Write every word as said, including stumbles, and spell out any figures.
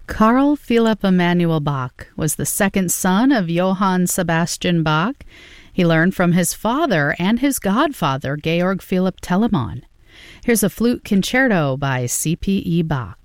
Carl Philipp Emanuel Bach was the second son of Johann Sebastian Bach. He learned from his father and his godfather, Georg Philipp Telemann. Here's a flute concerto by C P E Bach.